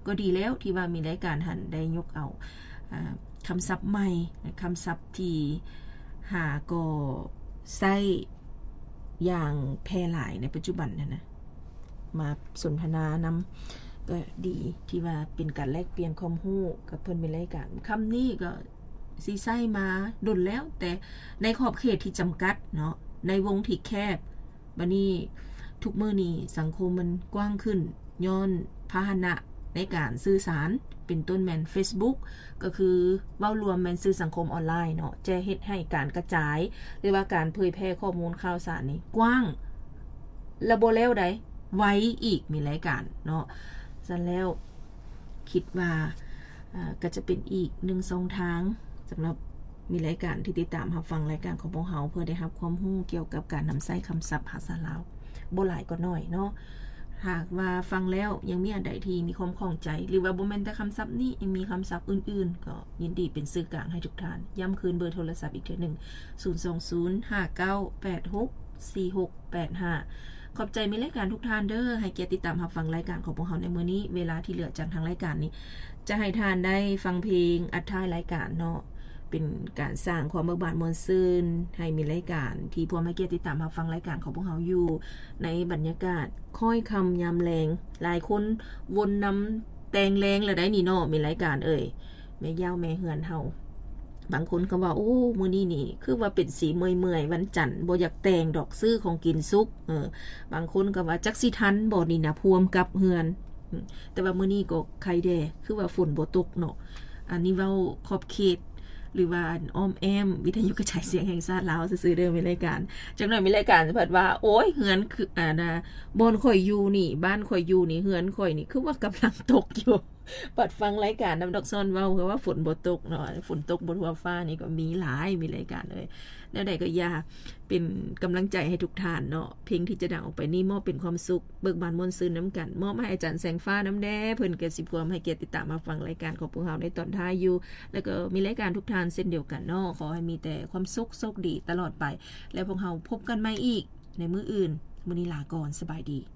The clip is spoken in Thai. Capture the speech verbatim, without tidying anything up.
ก็ดีแล้วที่ว่ามีรายการหันได้ยกเอาคำศัพท์ใหม่คำศัพท์ที่หาก็ใช้อย่างแพร่หลายในปัจจุบันนะนะมาสนทนานำก็ดีที่ว่าเป็นการแลกเปลี่ยนความรู้กับเพิ่นเป็นรายการคำนี้ก็สิใช้มาดนแล้วแต่ในขอบเขตที่จำกัดเนาะในวงที่แคบบัดนี้ทุกมื้อนี้สังคมมันกว้างขึ้นย้อนพาหนะในการสื่อสารเป็นต้นแม่น Facebook ก็คือเว้ารวมแม่นสื่อสังคมออนไลน์เนาะจะเฮ็ดให้การกระจายหรือว่าการเผยแพร่ข้อมูลข่าวสารนี่กว้างระบบแล้วได้ไว้อีกมีรายการเนาะซั่นแล้วคิดว่าอ่าก็จะเป็นอีกหนึ่งช่องทางสำหรับมีรายการที่ติดตามรับฟังรายการของพวกเฮาเพื่อได้รับความรู้เกี่ยวกับการนำใช้คำศัพท์ภาษาลาวบ่หลายก็น้อยเนาะหากว่าฟังแล้วยังมีอันใดที่มีความข้องใจหรือว่าบ่แม่นแต่คำศัพท์นี้ยังมีคำศัพท์อื่นๆก็ยินดีเป็นสื่อกลางให้ทุกท่านย้ำคืนเบอร์โทรศัพท์อีกเทื่อนึงศูนย์ สอง ศูนย์ ห้า เก้า แปด หก สี่ หก แปด ห้าขอบใจมีรายการทุกท่านเด้อให้เกียรติติดตามรับฟังรายการของพวกเฮาในมื้อนี้เวลาที่เหลือจากทางรายการนี้จะให้ท่านได้ฟังเพลงอัดท้ายรายการเนาะเป็นการสร้างความเบิกบานมวลซื่นให้มีรายการที่พวกมาเกียรติติดตามรับฟังรายการของพวกเฮาอยู่ในบรรยากาศค่อยคำยามแรงหลายคนวนนำแตงแรงแล้วได้นี่เนาะมีรายการเอ่ยแม่ยาวแม่เฮือนเฮาบางคนก็ว่าโอ้มื้อนี้นี่คือว่าเป็นสีเมื่อยๆวันจันทร์บ่อยากแต่งดอกซื้อของกินซุกเออบางคนก็ว่าจักสิทันบ่นี่นะพวมกับเฮือนแต่ว่ามื้อนี้ก็ใครแด่คือว่าฝนบ่ตกเนาะอันนี้เว้าขอบเขตหรือว่าอ้อมแอมวิทยุกระจายเสียงแห่งชาติลาวซื่อๆเด้อมีรายการจังหน่อยมีรายการเพิ่นว่าโอ้ยเฮือนคืออ่านะบ่อนข่อยอยู่นี่บ้านข่อยอยู่นี่เฮือนข่อยนี่คือว่ากำลังตกอยู่ปัดฟังรายการนำดอกซ่อนเว้าคือว่าฝนบ่ตกเนาะฝนตกบนทั่วฟ้านี่ก็มีหลายมีรายการเลยแล้วใดก็อย่าเป็นกำลังใจให้ทุกท่านเนาะเพลงที่จะดังออกไปนี่มอบเป็นความสุขเบิกบานมวลซื่นนำกันมอบให้อาจารย์แสงฟ้านำแน่เพิ่นก็สิพวมให้เกียรติติดตามมาฟังรายการของพวกเฮาในตอนท้ายอยู่แล้วก็มีรายการทุกท่านเช่นเดียวกันเนาะขอให้มีแต่ความสุขโชคดีตลอดไปแล้วพวกเฮาพบกันใหม่อีกในมื้ออื่นมื้อนี้ลาก่อนสบายดี